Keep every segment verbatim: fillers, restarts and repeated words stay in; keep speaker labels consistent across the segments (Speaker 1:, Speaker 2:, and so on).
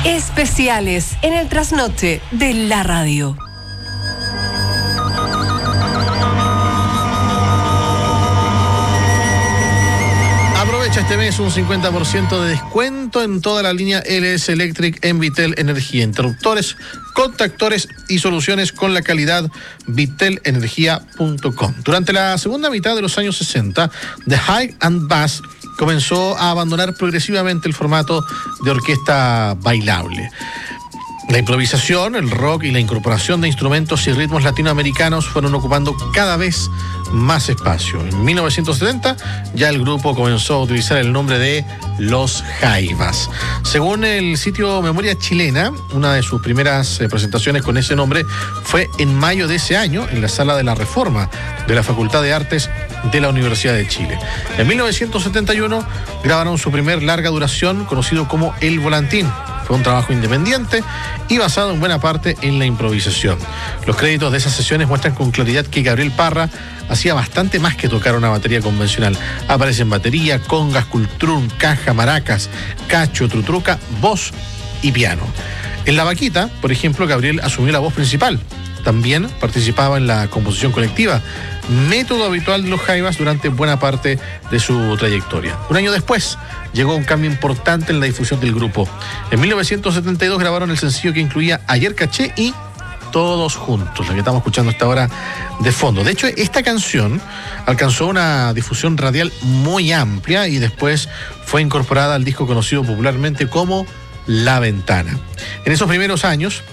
Speaker 1: Especiales en el trasnoche de la radio.
Speaker 2: Aprovecha este mes un cincuenta por ciento de descuento en toda la línea L S Electric en Vitel Energía. Interruptores, contactores y soluciones con la calidad vitel energía punto com. Durante la segunda mitad de los años sesenta, The High and Bass comenzó a abandonar progresivamente el formato de orquesta bailable. La improvisación, el rock y la incorporación de instrumentos y ritmos latinoamericanos fueron ocupando cada vez más espacio. En mil novecientos setenta ya el grupo comenzó a utilizar el nombre de Los Jaivas. Según el sitio Memoria Chilena, una de sus primeras eh, presentaciones con ese nombre fue en mayo de ese año en la Sala de la Reforma de la Facultad de Artes de la Universidad de Chile. En mil novecientos setenta y uno grabaron su primer larga duración conocido como El Volantín. Fue un trabajo independiente y basado en buena parte en la improvisación. Los créditos de esas sesiones muestran con claridad que Gabriel Parra hacía bastante más que tocar una batería convencional. Aparecen batería, congas, cultrún, caja, maracas, cacho, trutruca, voz y piano. En La Vaquita, por ejemplo, Gabriel asumió la voz principal. También participaba en la composición colectiva, método habitual de los Jaivas durante buena parte de su trayectoria. Un año después llegó un cambio importante en la difusión del grupo. En mil novecientos setenta y dos grabaron el sencillo que incluía Ayer Caché y Todos Juntos, la que estamos escuchando hasta ahora de fondo. De hecho, esta canción alcanzó una difusión radial muy amplia y después fue incorporada al disco conocido popularmente como La Ventana. En esos primeros años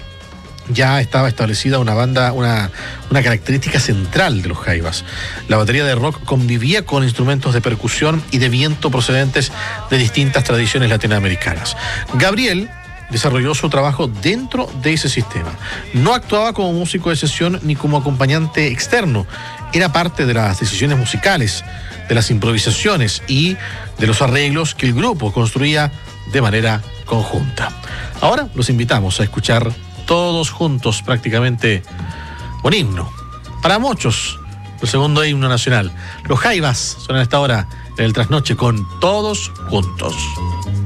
Speaker 2: ya estaba establecida una banda, una, una característica central de los Jaivas. La batería de rock convivía con instrumentos de percusión y de viento procedentes de distintas tradiciones latinoamericanas. Gabriel desarrolló su trabajo dentro de ese sistema. No actuaba como músico de sesión ni como acompañante externo. Era parte de las decisiones musicales, de las improvisaciones y de los arreglos que el grupo construía de manera conjunta. Ahora los invitamos a escuchar Todos Juntos, prácticamente un himno. Para muchos, el segundo himno nacional. Los Jaivas son a esta hora en el trasnoche con Todos Juntos.